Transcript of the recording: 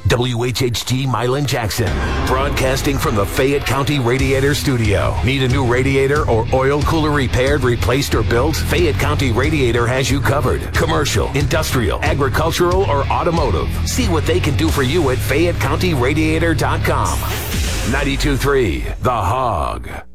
WHHT Milan Jackson, broadcasting from the Fayette County Radiator Studio. Need a new radiator or oil cooler repaired, replaced, or built? Fayette County Radiator has you covered. Commercial, industrial, agricultural, or automotive. See what they can do for you at FayetteCountyRadiator.com. 92.3 The Hog.